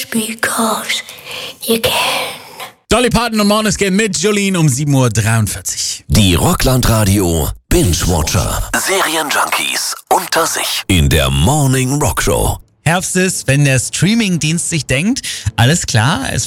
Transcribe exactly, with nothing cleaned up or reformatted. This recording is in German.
just because you can. Dolly Parton und Måneskin mit Jolene um sieben Uhr dreiundvierzig. Die Rockland-Radio Binge-Watcher. Serienjunkies unter sich in der Morning Rock Show. Herbst ist, wenn der Streaming-Dienst sich denkt, alles klar, es